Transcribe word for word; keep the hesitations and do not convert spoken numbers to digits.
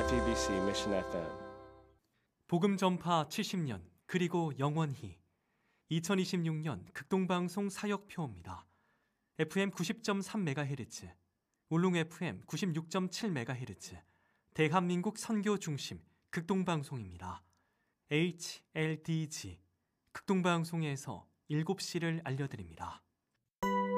아르티비씨 Mission 에프엠. 복음 전파 칠십 년 그리고 영원히 이천이십육 년 극동방송 사역표입니다. 에프엠 구십 점 삼 메가헤르츠, 울릉 에프엠 구십육 점 칠 메가헤르츠, 대한민국 선교 중심 극동방송입니다. 에이치엘디지 극동방송에서 일곱 시를 알려드립니다.